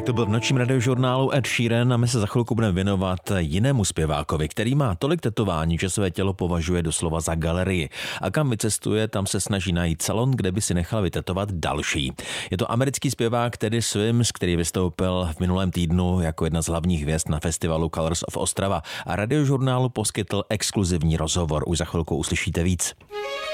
Tak to byl v nočním radiožurnálu Ed Sheeran a my se za chvilku budeme věnovat jinému zpěvákovi, který má tolik tetování, že své tělo považuje doslova za galerii. A kam vycestuje, tam se snaží najít salon, kde by si nechal vytetovat další. Je to americký zpěvák Teddy Swims, který vystoupil v minulém týdnu jako jedna z hlavních hvězd na festivalu Colors of Ostrava a radiožurnálu poskytl exkluzivní rozhovor. Už za chvilku uslyšíte víc.